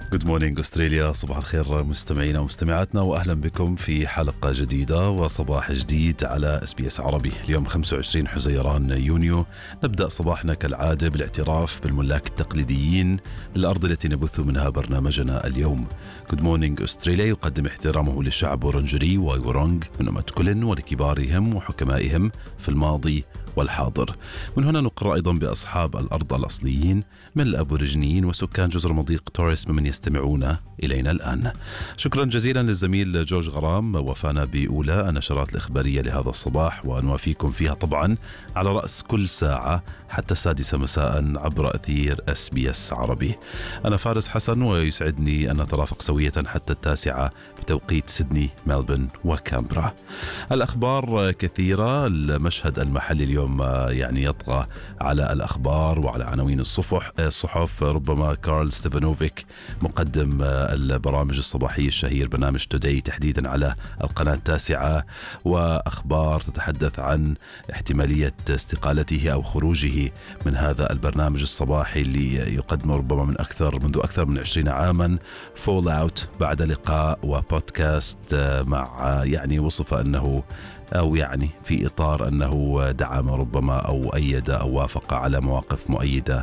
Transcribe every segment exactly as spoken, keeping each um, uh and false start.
Good morning أستراليا. صباح الخير مستمعينا ومستمعاتنا، وأهلا بكم في حلقة جديدة وصباح جديد على إس بي إس عربي. اليوم خمسة وعشرين حزيران يونيو، نبدأ صباحنا كالعادة بالاعتراف بالملاك التقليديين للأرض التي نبث منها برنامجنا اليوم. Good morning أستراليا يقدم احترامه للشعب ورنجري وايورونغ من أمة كلن ولكبارهم وحكمائهم في الماضي والحاضر. من هنا نقر أيضا بأصحاب الأرض الأصليين من الأبوريجينيين وسكان جزر مضيق توريس ممن يستمعون إلينا الآن. شكرا جزيلا للزميل جورج غرام وفانا بأولى النشرات الإخبارية لهذا الصباح، ونوافيكم فيها طبعا على رأس كل ساعة حتى السادسة مساء عبر أثير إس بي إس عربي. أنا فارس حسن، ويسعدني أن نترافق سوية حتى التاسعة بتوقيت سيدني، ملبورن وكامبرا. الأخبار كثيرة. المشهد المحلي اليوم يعني يطغى على الأخبار وعلى عناوين الصفح الصحف. ربما كارل ستيفانوفيك مقدم البرامج الصباحية الشهير برنامج توداي تحديدا على القناة التاسعة، وأخبار تتحدث عن احتمالية استقالته أو خروجه من هذا البرنامج الصباحي اللي يقدمه ربما من أكثر منذ أكثر من عشرين عاما. فول أوت بعد لقاء وبودكاست مع يعني وصف أنه أو يعني في إطار أنه دعم ربما أو أيد أو وافق على مواقف مؤيدة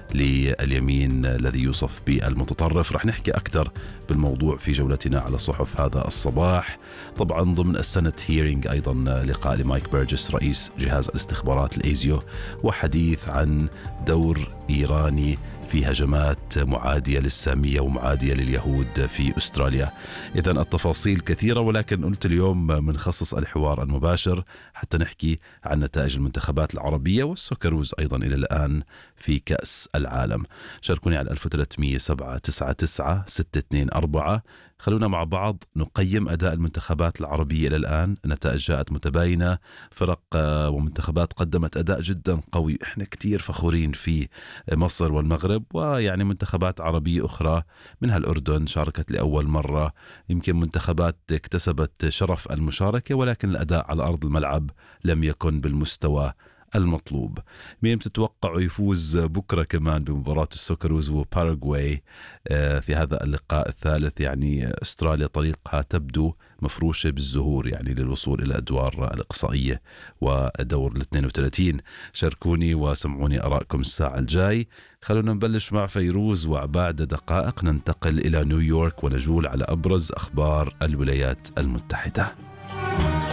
لليمين الذي يوصف بالمتطرف. رح نحكي أكثر بالموضوع في جولتنا على صحف هذا الصباح. طبعا ضمن السنت هيرينج أيضا لقاء لمايك بيرجس رئيس جهاز الاستخبارات الإيزيو، وحديث عن دور إيراني في هجمات معادية للسامية ومعادية لليهود في أستراليا. إذن التفاصيل كثيرة، ولكن قلت اليوم منخصص الحوار المباشر حتى نحكي عن نتائج المنتخبات العربية والسوكروز أيضا إلى الآن في كأس العالم. شاركوني على ألف وثلاثمية سبعة تسعة تسعة ستة اثنين أربعة. خلونا مع بعض نقيم أداء المنتخبات العربية إلى الآن. النتائج جاءت متباينة، فرق ومنتخبات قدمت أداء جدا قوي، إحنا كتير فخورين في مصر والمغرب، ويعني منتخبات عربية أخرى منها الأردن شاركت لأول مرة، يمكن منتخبات اكتسبت شرف المشاركة، ولكن الأداء على أرض الملعب لم يكن بالمستوى المطلوب. مين بتتوقعوا يفوز بكرة كمان بمباراة السوكروز وباراغواي في هذا اللقاء الثالث؟ يعني أستراليا طريقها تبدو مفروشة بالزهور يعني للوصول إلى أدوار الإقصائية ودور الاثنين وثلاثين. شاركوني وسمعوني أراءكم الساعة الجاي. خلونا نبلش مع فيروز، وبعد دقائق ننتقل إلى نيويورك ونجول على أبرز أخبار الولايات المتحدة.